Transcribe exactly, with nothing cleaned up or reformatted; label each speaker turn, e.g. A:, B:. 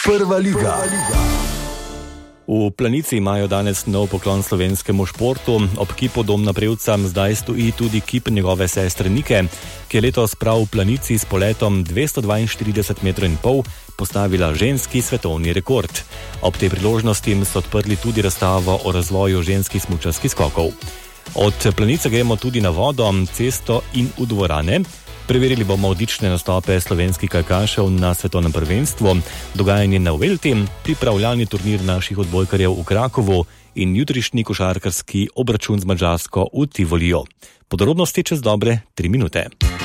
A: Prva liga.
B: V Planici imajo danes nov poklon slovenskemu športu. Ob kipu Domna Prevca zdaj stoji tudi kip njegove sestre Nike, ki je letos prav v Planici s poletom dvesto dvainštirideset metrov in pol postavila ženski svetovni rekord. Ob tej priložnosti so odprli tudi razstavo o razvoju ženskih smučarskih skokov. Od Planice gremo tudi na vodo, cesto in v dvorane. Preverili bomo odlične nastope slovenskih kajakašev na svetovnem prvenstvu, dogajanje na Velti, pripravljalni turnir naših odbojkarjev v Krakovu in jutrišnji košarkarski obračun z Madžarsko v Tivoliju. Podrobnosti čez dobre tri minute.